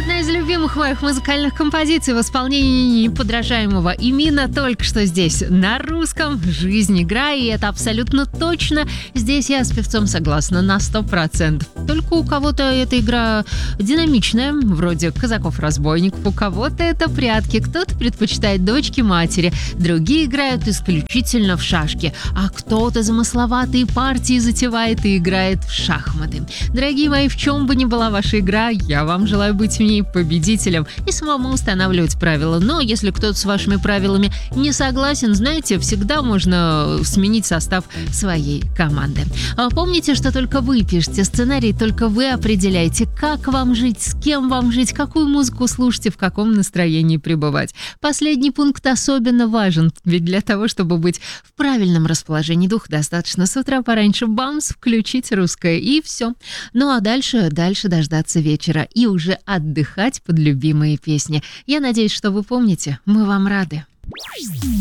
Одна из любимых моих музыкальных композиций в исполнении неподражаемого Эмина только что здесь, на русском «Жизнь, игра», и это абсолютно точно. Здесь я с певцом согласна на 100%. Только у кого-то эта игра динамичная, вроде «Казаков-разбойников», у кого-то это прятки, кто-то предпочитает дочки матери, другие играют исключительно в шашки, а кто-то замысловатые партии затевает и играет в шахматы. Дорогие мои, в чем бы ни была ваша игра, я вам желаю быть в ней победителем и самому устанавливать правила. Но если кто-то с вашими правилами не согласен, знаете, всегда можно сменить состав своей команды. Помните, что только вы пишете сценарий, только вы определяете, как вам жить, с кем вам жить, какую музыку слушать и в каком настроении пребывать. Последний пункт особенно важен, ведь для того, чтобы быть в правильном расположении духа, достаточно с утра пораньше бамс, включить русское и все. Ну а дальше дождаться вечера и уже отдыхать под любимые песни. Я надеюсь, что вы помните, мы вам рады.